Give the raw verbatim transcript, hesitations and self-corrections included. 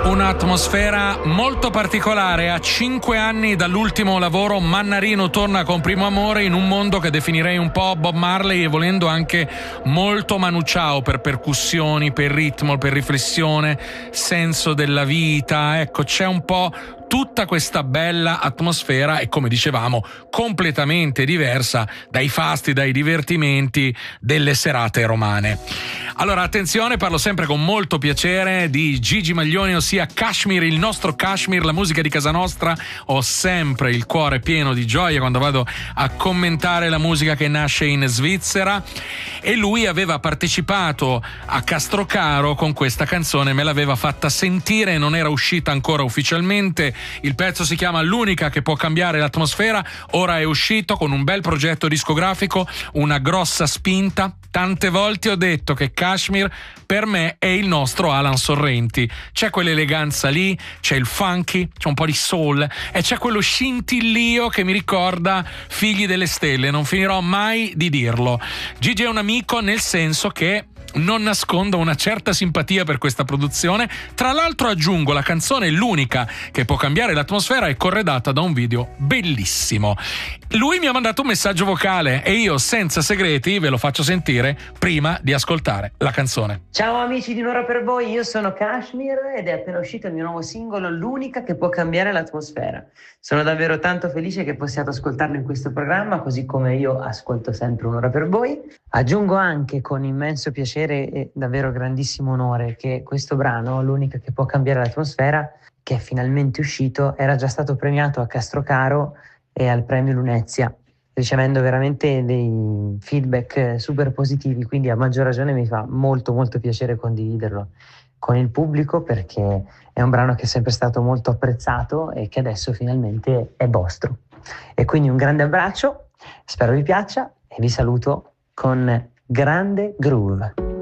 Un'atmosfera molto particolare. A cinque anni dall'ultimo lavoro, Mannarino torna con Primo Amore in un mondo che definirei un po' Bob Marley e volendo anche molto Manu Chao per percussioni, per ritmo, per riflessione, senso della vita. Ecco, c'è un po' tutta questa bella atmosfera e, come dicevamo, completamente diversa dai fasti, dai divertimenti delle serate romane. Allora, attenzione, parlo sempre con molto piacere di Gigi Maglioni, ossia Kashmir, il nostro Kashmir, la musica di casa nostra. Ho sempre il cuore pieno di gioia quando vado a commentare la musica che nasce in Svizzera, e lui aveva partecipato a Castrocaro con questa canzone, me l'aveva fatta sentire, non era uscita ancora ufficialmente. Il pezzo si chiama L'unica che può cambiare l'atmosfera, ora è uscito con un bel progetto discografico, una grossa spinta. Tante volte ho detto che Kashmir per me è il nostro Alan Sorrenti. C'è quell'eleganza lì, c'è il funky, c'è un po' di soul e c'è quello scintillio che mi ricorda Figli delle Stelle, non finirò mai di dirlo. Gigi è un amico nel senso che non nascondo una certa simpatia per questa produzione. Tra l'altro, aggiungo, la canzone L'unica che può cambiare l'atmosfera è corredata da un video bellissimo. Lui mi ha mandato un messaggio vocale e io, senza segreti, ve lo faccio sentire prima di ascoltare la canzone. Ciao amici di Un'ora per voi, io sono Kashmir ed è appena uscito il mio nuovo singolo L'unica che può cambiare l'atmosfera. Sono davvero tanto felice che possiate ascoltarlo in questo programma, così come io ascolto sempre Un'ora per voi. Aggiungo anche con immenso piacere e davvero grandissimo onore che questo brano, L'unica che può cambiare l'atmosfera, che è finalmente uscito, era già stato premiato a Castrocaro e al premio Lunezia, ricevendo veramente dei feedback super positivi, quindi a maggior ragione mi fa molto molto piacere condividerlo con il pubblico, perché è un brano che è sempre stato molto apprezzato e che adesso finalmente è vostro. E quindi un grande abbraccio, spero vi piaccia e vi saluto con grande groove.